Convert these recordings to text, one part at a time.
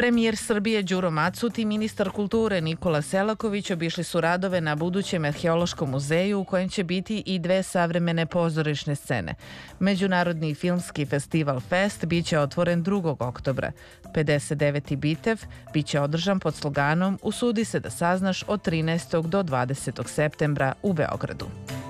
Premijer Srbije Đuro Macut i ministar kulture Nikola Selaković obišli su radove na budućem arheološkom muzeju u kojem će biti i 2 savremene pozorišne scene. Međunarodni filmski festival Fest biće otvoren 2. oktobra. 59. Bitev biće održan pod sloganom Usudi se da saznaš od 13. do 20. septembra u Beogradu.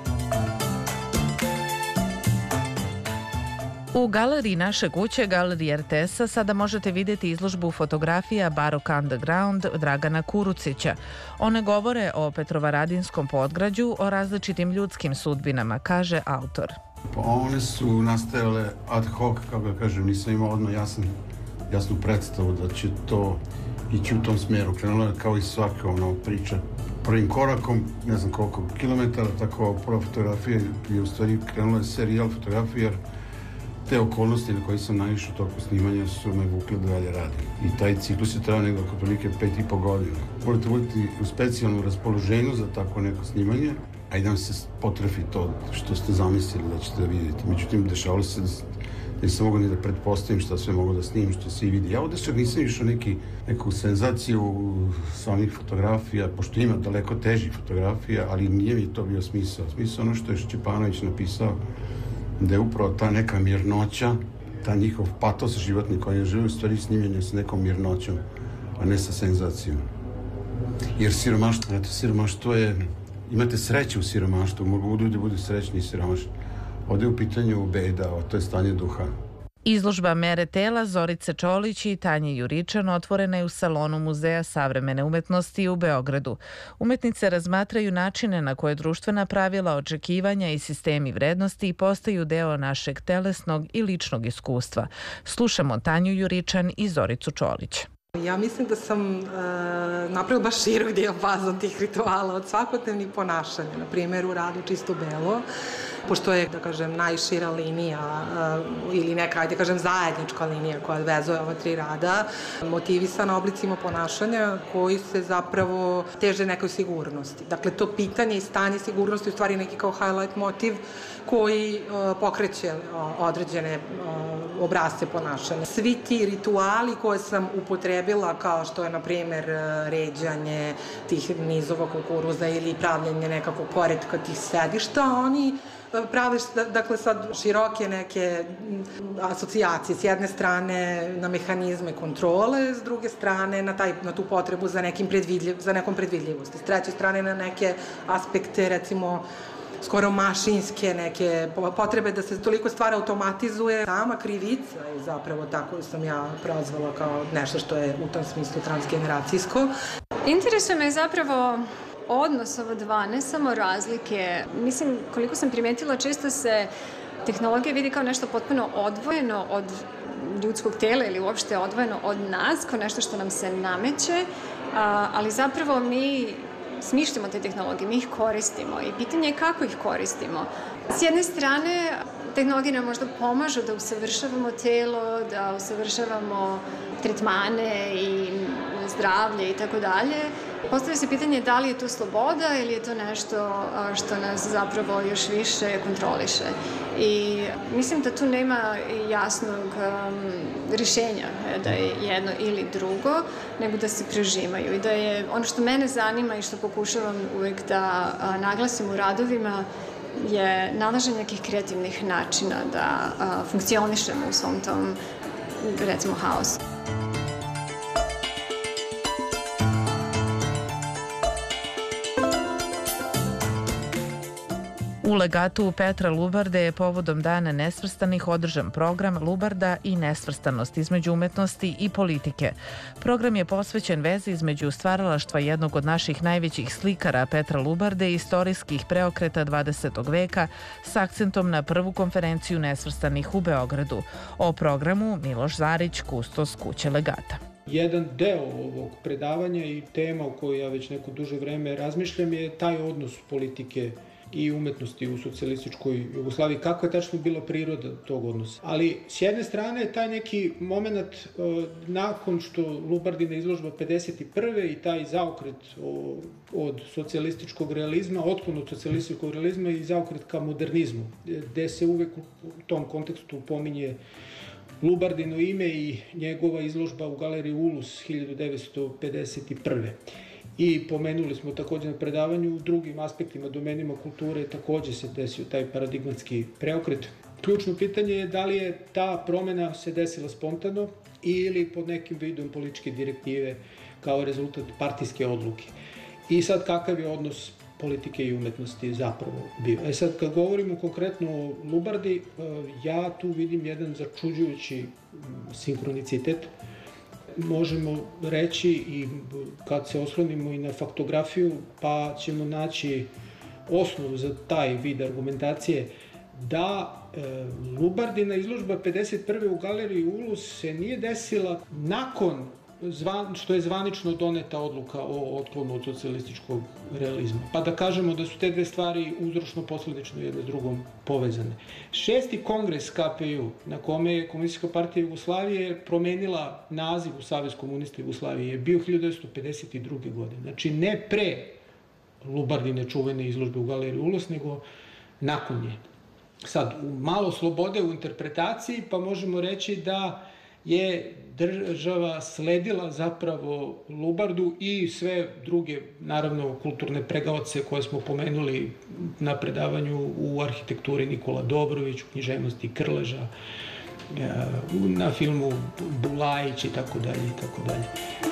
U galeriji Naše kuće, galeriji RTS-a, sada možete vidjeti izložbu fotografija Barok Underground Dragana Kurucića. One govore o Petrovaradinskom podgrađu, o različitim ljudskim sudbinama, kaže autor. One su nastajale ad hoc, kako ga kažem, nisam imao odmah jasnu predstavu da će to ići u tom smjeru. Krenulo je kao i svaka priča. Prvim korakom, ne znam koliko kilometara, tako prva fotografija je u stvari krenula je serijal fotografija, jer te okolnosti na koji sam naišao tokom snimanja su me vukle da dalje radim. I taj ciklus je trajao negdje oko prilike 5,5 godina. Morate buditi u specijalnom raspoloženju za tako neko snimanje, a i da vam se potrefi to što ste zamislili da ćete da vidite. Međutim, dešavalo se da nisam mogao ni da pretpostavim šta sve mogu da snimim, što se i vidi. Ja ovdje čak nisam išao neku senzaciju samih fotografija, pošto ima daleko težih fotografija, ali nije mi to bio smisao. Smisao ono što je Šćepanović napisao, da je upravo ta neka mirnoća, ta njihov patos životni koji je živi u stvari snimljenje sa nekom mirnoćom, a ne sa senzacijom. Jer siromaštvo je, imate sreće u siromaštvu, mogu ljudi budu srećni i siromašni. Ovdje je u pitanju beda, to je stanje duha. Izložba Mere tela Zorice Čolić i Tanje Juričan otvorena je u salonu Muzeja savremene umetnosti u Beogradu. Umetnice razmatraju načine na koje društvena pravila, očekivanja i sistemi vrednosti postaju deo našeg telesnog i ličnog iskustva. Slušamo Tanju Juričan i Zoricu Čolić. Ja mislim da sam napravila baš širok dijapazon tih rituala od svakodnevnih ponašanja, na primjer u radu Čisto belo, pošto je, da kažem, najšira linija ili neka, ajde kažem, zajednička linija koja vezuje ova 3 rada, motivisana oblicima ponašanja koji se zapravo teže nekoj sigurnosti. Dakle, to pitanje i stanje sigurnosti u stvari neki kao highlight motiv koji pokreće određene obrasce ponašanja. Svi ti rituali koje sam upotrebila, kao što je, na primjer, ređanje tih nizova kukuruza ili pravljanje nekakvog poretka tih sedišta, oni prave, dakle, sad široke neke asocijacije, s jedne strane na mehanizme kontrole, s druge strane na tu potrebu za nekom predvidljivosti, s treće strane na neke aspekte, recimo, skoro mašinske neke potrebe da se toliko stvar automatizuje. Sama krivica je zapravo tako sam ja prozvala kao nešto što je u tom smislu transgeneracijsko. Interesuje me zapravo odnos ova dva, ne samo razlike. Mislim, koliko sam primetila, često se tehnologija vidi kao nešto potpuno odvojeno od ljudskog tela ili uopšte odvojeno od nas, kao nešto što nam se nameće, ali zapravo mi smišljamo te tehnologije, mi ih koristimo i pitanje je kako ih koristimo. S jedne strane, tehnologije nam možda pomažu da usavršavamo telo, da usavršavamo tretmane i zdravlje i tako dalje. Postavlja se pitanje da li je to sloboda ili je to nešto što nas zapravo još više kontroliše. I mislim da tu nema jasnog rješenja da je jedno ili drugo, nego da se prežimaju. I da je ono što mene zanima i što pokušavam uvijek da naglasim u radovima je nalaženje nekih kreativnih načina da funkcionišemo u svom tom, recimo, haosu. U legatu Petra Lubarde je povodom Dana nesvrstanih održan program Lubarda i nesvrstanost između umetnosti i politike. Program je posvećen vezi između stvaralaštva jednog od naših najvećih slikara Petra Lubarde i istorijskih preokreta 20. veka s akcentom na prvu konferenciju nesvrstanih u Beogradu. O programu Miloš Zarić, kustos kuće legata. Jedan deo ovog predavanja i tema o kojoj ja već neko duže vreme razmišljam je taj odnos politike i umetnosti u socijalističkoj Jugoslaviji, kako je tačno bila priroda tog odnosa. Ali s jedne strane taj neki moment nakon što Lubardina izložba 51. i taj zaokret od socijalističkog realizma, otklon od socijalističkog realizma i zaokret ka modernizmu, gde se uvek u tom kontekstu pominje Lubardino ime i njegova izložba u galeriji Ulus 1951. I pomenuli smo takođe na predavanju u drugim aspektima, domenima kulture, takođe se desio taj paradigmatski preokret. Ključno pitanje je da li je ta promena se desila spontano ili pod nekim vidom političke direktive kao rezultat partijske odluke. I sad kakav je odnos politike i umetnosti zapravo bio. Sad kad govorimo konkretno o Lubardi, ja tu vidim jedan začuđujući sinkronicitet. Možemo reći i kad se oslonimo i na faktografiju, pa ćemo naći osnovu za taj vid argumentacije, da Lubardina izložba 51. u galeriji Ulus se nije desila nakon što je zvanično doneta odluka o otklonu od socijalističkog realizma. Pa da kažemo da su te dve stvari uzročno-posledično jedne s drugom povezane. 6. kongres KPU, na kome je Komunistička partija Jugoslavije promenila naziv u Savez komunista Jugoslavije, je bio 1952. godine. Znači ne pre Lubardine čuvene izložbe u galeriji Ulus, nego nakon nje. Sad, malo slobode u interpretaciji, pa možemo reći da je država sledila zapravo Lubardu i sve druge, naravno, kulturne pregaoce koje smo pomenuli na predavanju u arhitekturi Nikola Dobrović, u književnosti Krleža, na filmu Bulajić i tako dalje i tako dalje.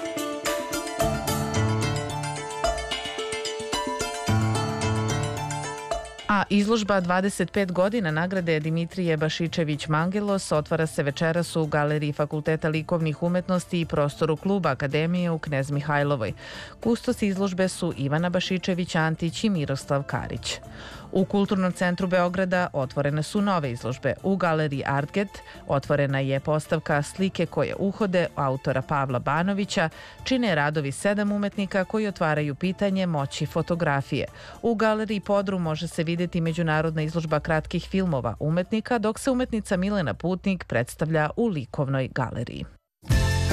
A izložba 25 godina nagrade Dimitrije Bašičević-Mangelos otvara se večeras u Galeriji Fakulteta likovnih umetnosti i prostoru Kluba Akademije u Knez Mihajlovoj. Kustosi izložbe su Ivana Bašičević-Antić i Miroslav Karić. U Kulturnom centru Beograda otvorene su nove izložbe. U Galeriji Artget otvorena je postavka Slike koje uhode autora Pavla Banovića, čine radovi 7 umetnika koji otvaraju pitanje moći fotografije. U Galeriji Podrum može se vidjeti međunarodna izložba kratkih filmova umetnika, dok se umetnica Milena Putnik predstavlja u likovnoj galeriji.